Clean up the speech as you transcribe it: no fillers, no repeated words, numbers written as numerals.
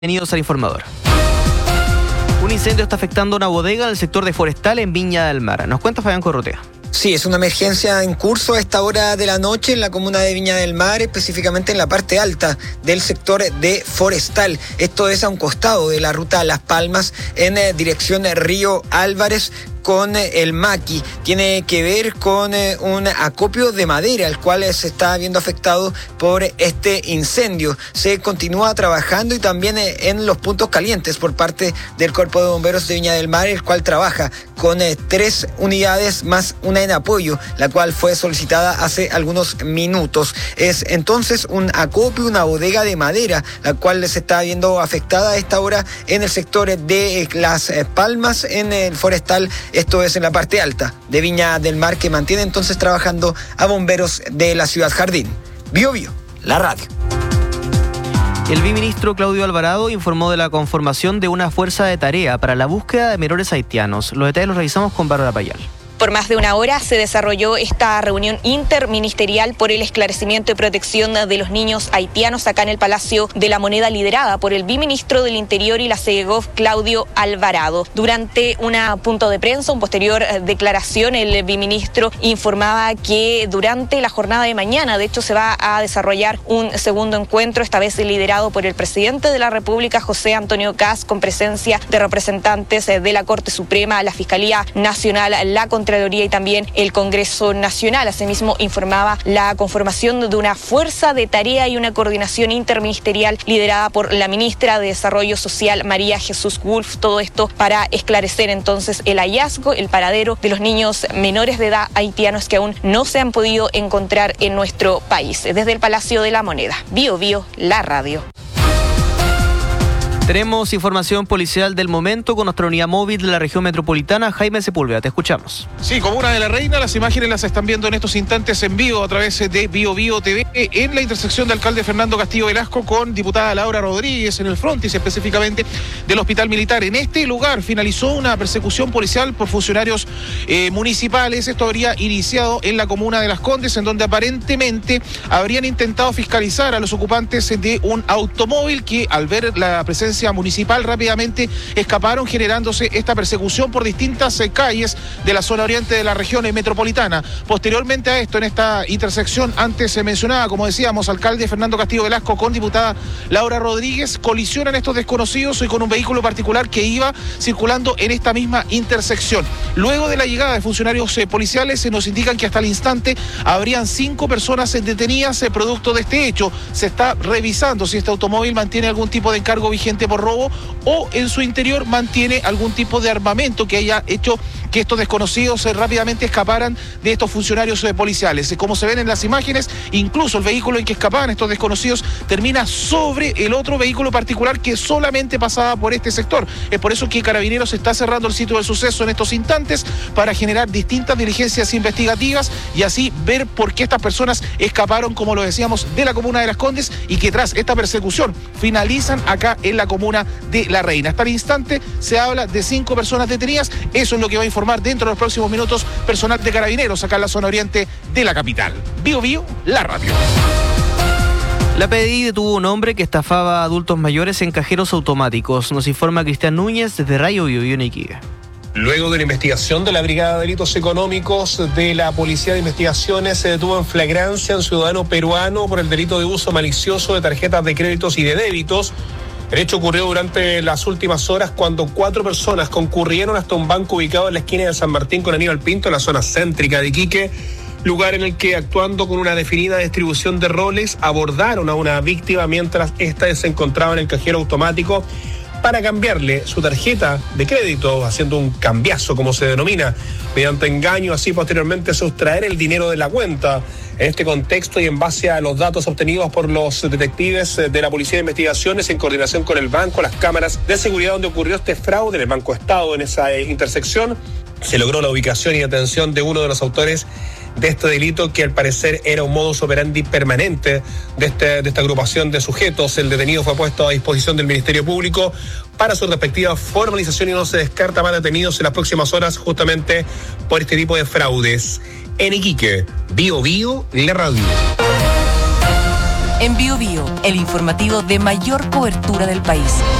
Bienvenidos al Informador. Un incendio está afectando una bodega en el sector de Forestal en Viña del Mar. Nos cuenta Fabián Corrotea. Sí, es una emergencia en curso a esta hora de la noche en la comuna de Viña del Mar, específicamente en la parte alta del sector de Forestal. Esto es a un costado de la ruta Las Palmas en dirección Río Álvarez con el Maqui. Tiene que ver con un acopio de madera, el cual se está viendo afectado por este incendio. Se continúa trabajando y también en los puntos calientes por parte del Cuerpo de Bomberos de Viña del Mar, el cual trabaja con 3 unidades más una en apoyo, la cual fue solicitada hace algunos minutos. Es entonces un acopio, una bodega de madera, la cual se está viendo afectada a esta hora en el sector de Las Palmas, en el Forestal. Esto es en la parte alta de Viña del Mar, que mantiene entonces trabajando a bomberos de la ciudad Jardín. Bio, la radio. El viceministro Claudio Alvarado informó de la conformación de una fuerza de tarea para la búsqueda de menores haitianos. Los detalles los revisamos con Bárbara Payal. Por más de una hora se desarrolló esta reunión interministerial por el esclarecimiento y protección de los niños haitianos acá en el Palacio de la Moneda, liderada por el viceministro del Interior y la CEGOV, Claudio Alvarado. Durante un punto de prensa, posterior declaración, el viceministro informaba que durante la jornada de mañana, de hecho, se va a desarrollar un segundo encuentro, esta vez liderado por el presidente de la República, José Antonio Kast, con presencia de representantes de la Corte Suprema, la Fiscalía Nacional, la Contraloría y también el Congreso Nacional. Asimismo, informaba la conformación de una fuerza de tarea y una coordinación interministerial liderada por la ministra de Desarrollo Social, María Jesús Wolf. Todo esto para esclarecer entonces el hallazgo, el paradero de los niños menores de edad haitianos que aún no se han podido encontrar en nuestro país. Desde el Palacio de la Moneda, Bio, la radio. Tenemos información policial del momento con nuestra unidad móvil de la región metropolitana. Jaime Sepúlveda, te escuchamos. Sí, Comuna de la Reina, las imágenes las están viendo en estos instantes en vivo a través de Bio TV en la intersección de alcalde Fernando Castillo Velasco con diputada Laura Rodríguez en el frontis específicamente del Hospital Militar. En este lugar finalizó una persecución policial por funcionarios municipales. Esto habría iniciado en la comuna de Las Condes, en donde aparentemente habrían intentado fiscalizar a los ocupantes de un automóvil que, al ver la presencia municipal, rápidamente escaparon, generándose esta persecución por distintas calles de la zona oriente de la región metropolitana. Posteriormente a esto, en esta intersección antes se mencionaba, como decíamos, alcalde Fernando Castillo Velasco con diputada Laura Rodríguez, colisionan estos desconocidos y con un vehículo particular que iba circulando en esta misma intersección. Luego de la llegada de funcionarios policiales, se nos indican que hasta el instante habrían 5 personas detenidas producto de este hecho. Se está revisando si este automóvil mantiene algún tipo de encargo vigente por robo o en su interior mantiene algún tipo de armamento que haya hecho que estos desconocidos rápidamente escaparan de estos funcionarios policiales. Como se ven en las imágenes, incluso el vehículo en que escapaban estos desconocidos termina sobre el otro vehículo particular que solamente pasaba por este sector. Es por eso que Carabineros está cerrando el sitio del suceso en estos instantes para generar distintas diligencias investigativas y así ver por qué estas personas escaparon, como lo decíamos, de la comuna de Las Condes y que tras esta persecución finalizan acá en la comuna de La Reina. Hasta el instante se habla de 5 personas detenidas. Eso es lo que va a informar dentro de los próximos minutos personal de Carabineros acá en la zona oriente de la capital. Bio, la radio. La PDI detuvo a un hombre que estafaba a adultos mayores en cajeros automáticos. Nos informa Cristian Núñez desde Radio Bio en Iquique. Luego de la investigación de la Brigada de Delitos Económicos de la Policía de Investigaciones, se detuvo en flagrancia a un ciudadano peruano por el delito de uso malicioso de tarjetas de créditos y de débitos. El hecho ocurrió durante las últimas horas cuando 4 personas concurrieron hasta un banco ubicado en la esquina de San Martín con Aníbal Pinto, en la zona céntrica de Iquique, lugar en el que, actuando con una definida distribución de roles, abordaron a una víctima mientras ésta se encontraba en el cajero automático para cambiarle su tarjeta de crédito, haciendo un cambiazo, como se denomina, mediante engaño, así posteriormente sustraer el dinero de la cuenta. En este contexto y en base a los datos obtenidos por los detectives de la Policía de Investigaciones en coordinación con el banco, las cámaras de seguridad donde ocurrió este fraude en el Banco Estado, en esa intersección, se logró la ubicación y detención de uno de los autores de este delito, que al parecer era un modus operandi permanente de esta agrupación de sujetos. El detenido fue puesto a disposición del Ministerio Público para su respectiva formalización y no se descarta más detenidos en las próximas horas justamente por este tipo de fraudes. En Iquique, Bio, la radio. En Bio Bio, el informativo de mayor cobertura del país.